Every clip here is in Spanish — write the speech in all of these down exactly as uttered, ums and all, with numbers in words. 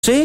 ¿Sí?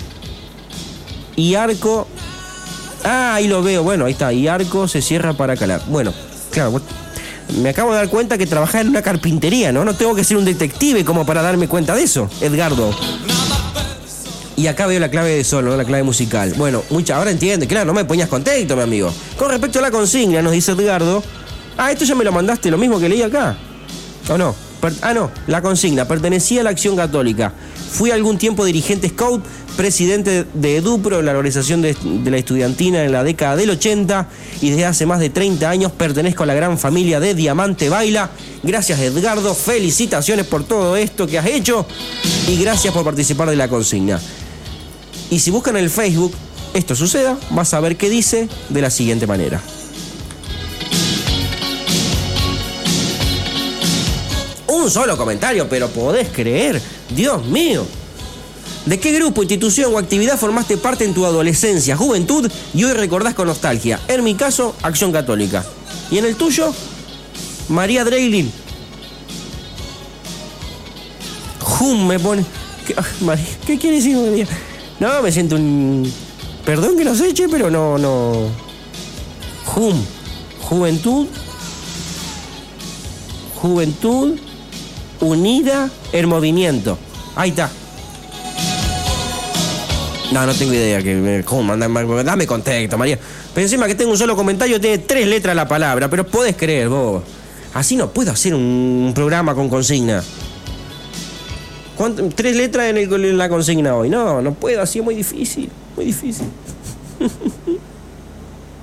Y arco. Ah, ahí lo veo. Bueno, ahí está. Y arco se cierra para calar. Bueno, claro. Me acabo de dar cuenta que trabajaba en una carpintería, ¿no? No tengo que ser un detective como para darme cuenta de eso, Edgardo. Y acá veo la clave de solo, ¿no? La clave musical. Bueno, mucha, ahora entiende. Claro, no me ponías contexto, mi amigo. Con respecto a la consigna, nos dice Edgardo. Ah, esto ya me lo mandaste, lo mismo que leí acá. ¿O no? Per- ah, no. La consigna. Pertenecía a la Acción Católica. Fui algún tiempo dirigente scout, presidente de EDUPRO, la organización de, de la estudiantina en la década del ochenta, y desde hace más de treinta años pertenezco a la gran familia de Diamante Baila. Gracias, Edgardo, felicitaciones por todo esto que has hecho y gracias por participar de la consigna. Y si buscan en el Facebook Esto Suceda, vas a ver qué dice de la siguiente manera. Un solo comentario, pero podés creer, Dios mío. ¿De qué grupo, institución o actividad formaste parte en tu adolescencia, juventud y hoy recordás con nostalgia? En mi caso, Acción Católica. ¿Y en el tuyo? María Dreilin. Jum, me pone... ¿Qué, María, ¿qué quiere decir María? No, me siento un... Perdón que no sé, che, pero no, no... Jum. Juventud. Juventud unida en movimiento. Ahí está. No, no tengo idea. Que, ¿cómo? Dame, dame contexto, María. Pero encima que tengo un solo comentario, tiene tres letras la palabra, pero podés creer, vos. Así no puedo hacer un programa con consigna. ¿Cuánto? Tres letras en, el, en la consigna hoy. No, no puedo, así es muy difícil. Muy difícil.